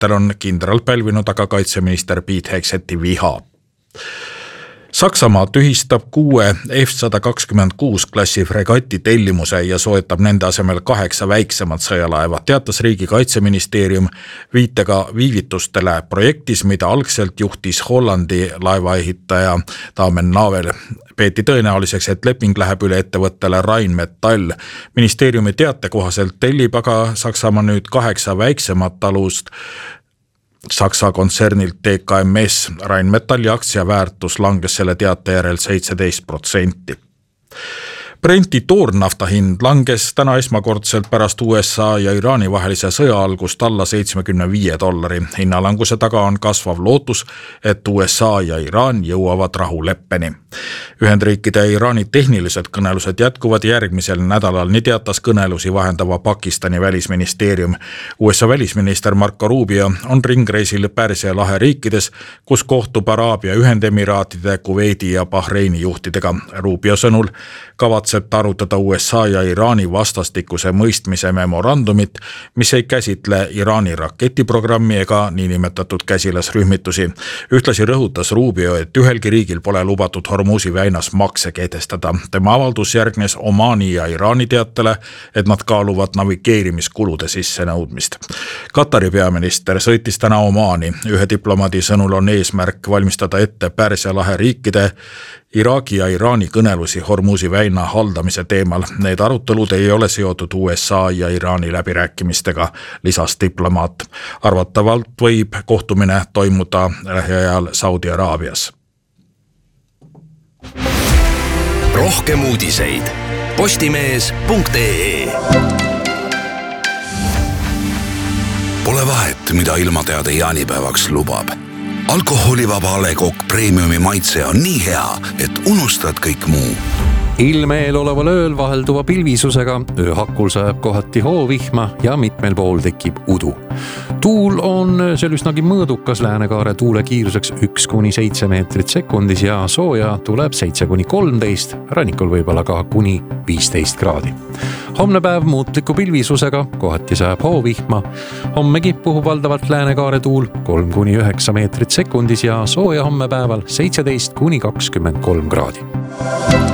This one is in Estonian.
andmetel on kindralt pälvinud aga kaitseminister Pete Hegseti viha. Saksamaa tühistab 6 F-126 klassi fregati tellimuse ja soetab nende asemel 8 väiksemat sõjalaeva, teatas riigi kaitseministeerium viitega viivitustele projektis, mida algselt juhtis Hollandi laevaehitaja Damen Navel. Peeti tõenäoliseks, et leping läheb üle ettevõttele Rheinmetall. Ministeeriumi teate kohaselt tellib aga Saksamaa nüüd 8 väiksemat alust Saksa kontsernilt TKMS. Rheinmetalli aktsiaväärtus langes selle teate järel 17%. Brenti toornafta hind langes täna esmakordselt pärast USA ja Iraani vahelise sõja algust alla $75. Hinnalanguse taga on kasvav lootus, et USA ja Iraan jõuavad rahuleppeni. Ühendriikide ja Iraani tehnilised kõnelused jätkuvad järgmisel nädalal, nii teatas kõnelusi vahendava Pakistani välisministeerium. USA välisminister Marco Rubio on ringreisil Pärsia lahe riikides, kus kohtub Araabia Ühendemiraatide, Kuveidi ja Bahreini juhtidega. Rubio sõnul kavatseb arutada USA ja Iraani vastastikuse mõistmise memorandumit, mis ei käsitle Iraani raketiprogrammi ega niinimetatud käsilasrühmitusi. Ühtlasi rõhutas Rubio, et ühelgi riigil pole lubatud Hormuzi väinas makse kehtestada. Tema avaldus järgnes Omaani ja Iraani teatele, et nad kaaluvad navigeerimiskulude sissenõudmist. Katari peaminister sõitis täna Omaani. Ühe diplomaadi sõnul on eesmärk valmistada ette Pärsia lahe riikide, Iraagi ja Iraani kõnelusi Hormuzi väina haldamise teemal. Need arutelud ei ole seotud USA ja Iraani läbirääkimistega, lisas diplomaat. Arvatavalt võib kohtumine toimuda lähiajal Saudi Araabias. Rohkem uudiseid postimees.ee. Pole vahet, mida ilmateade jaanipäevaks lubab. Alkoholivaba A. Le Coq Premiumi maitse on nii hea, et unustad kõik muu. Ilmeel oleval ööl vahelduva pilvisusega ööhakul sajab kohati hoovihma ja mitmel pool tekib udu. Tuul on öösel üsnagi mõõdukas, läänekaare tuule kiiruseks 1-7 meetrit sekundis ja sooja tuleb 7-13, rannikul võib-olla ka kuni 15 kraadi. Homne päev muutliku pilvisusega, kohati sajab hoovihma. Hommegi puhub valdavalt läänekaare tuul 3-9 meetrit sekundis ja sooja homme päeval 17-23 kraadi.